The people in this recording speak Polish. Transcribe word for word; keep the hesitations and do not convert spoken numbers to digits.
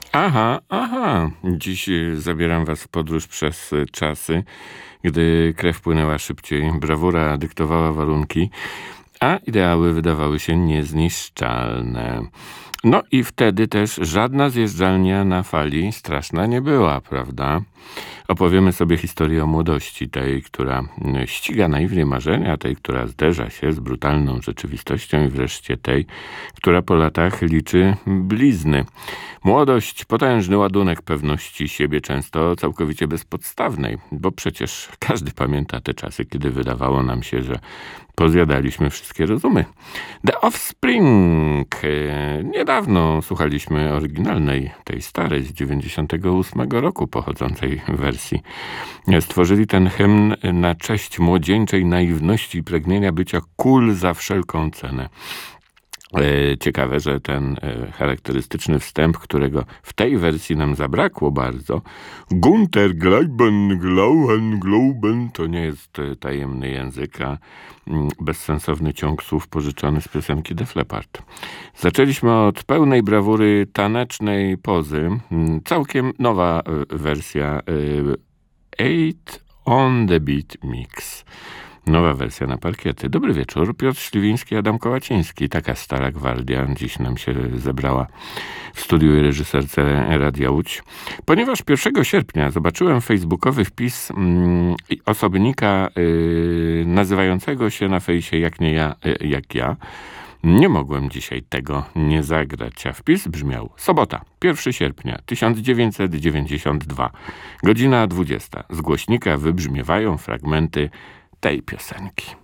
Aha, aha. Dziś zabieram was w podróż przez czasy, gdy krew płynęła szybciej, brawura dyktowała warunki, a ideały wydawały się niezniszczalne. No i wtedy też żadna zjeżdżalnia na fali straszna nie była, prawda? Opowiemy sobie historię o młodości, tej, która ściga naiwnie marzenia, tej, która zderza się z brutalną rzeczywistością i wreszcie tej, która po latach liczy blizny. Młodość, potężny ładunek pewności siebie, często całkowicie bezpodstawnej, bo przecież każdy pamięta te czasy, kiedy wydawało nam się, że pozjadaliśmy wszystkie rozumy. The Offspring. Niedawno słuchaliśmy oryginalnej, tej starej z dziewięćdziesiątego ósmego roku pochodzącej wersji. Stworzyli ten hymn na cześć młodzieńczej naiwności i pragnienia bycia cool za wszelką cenę. Ciekawe, że ten charakterystyczny wstęp, którego w tej wersji nam zabrakło bardzo, Gunter Gleiben, Glauben, Glauben, to nie jest tajemny język, a bezsensowny ciąg słów pożyczony z piosenki Def Leppard. Zaczęliśmy od pełnej brawury tanecznej pozy. Całkiem nowa wersja Eight on the Beat Mix. Nowa wersja na parkiety. Dobry wieczór. Piotr Śliwiński, Adam Kołaciński. Taka stara gwardia dziś nam się zebrała w studiu i reżyserce Radia Łódź. Ponieważ pierwszego sierpnia zobaczyłem facebookowy wpis mm, osobnika yy, nazywającego się na fejsie jak nie ja, yy, jak ja, nie mogłem dzisiaj tego nie zagrać, a wpis brzmiał: sobota, pierwszego sierpnia tysiąc dziewięćset dziewięćdziesiąty drugi, godzina dwudziesta. Z głośnika wybrzmiewają fragmenty tej piosenki.